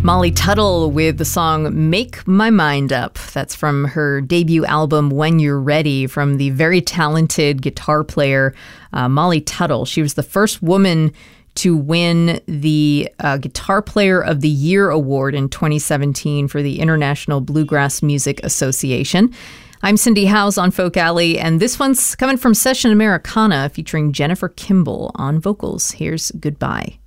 Molly Tuttle with the song Make My Mind Up. That's from her debut album, When You're Ready, from the very talented guitar player, Molly Tuttle. She was the first woman to win the Guitar Player of the Year award in 2017 for the International Bluegrass Music Association. I'm Cindy Howes on Folk Alley, and this one's coming from Session Americana featuring Jennifer Kimball on vocals. Here's Goodbye.